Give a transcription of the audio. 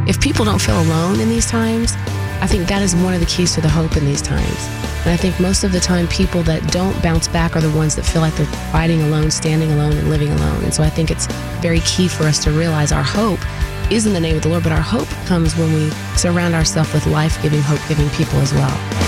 if people don't feel alone in these times, I think that is one of the keys to the hope in these times. And I think most of the time, people that don't bounce back are the ones that feel like they're fighting alone, standing alone, and living alone. And so I think it's very key for us to realize our hope is in the name of the Lord, but our hope comes when we surround ourselves with life-giving, hope-giving people as well.